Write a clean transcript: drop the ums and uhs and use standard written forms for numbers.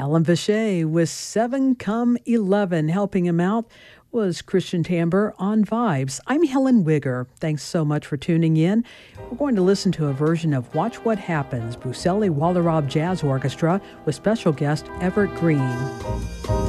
Alan Vache with 7 Come 11. Helping him out was Christian Tamber on Vibes. I'm Helen Wigger. Thanks so much for tuning in. We're going to listen to a version of Watch What Happens, Buseli Wallerob Jazz Orchestra with special guest Everett Green.